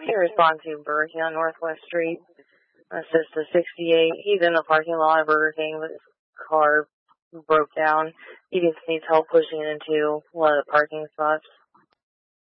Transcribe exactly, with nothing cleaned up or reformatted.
can respond to Burger King on Northwest Street. Assist to sixty-eight. He's in the parking lot of Burger King, but his car broke down. He just needs help pushing it into one of the parking spots.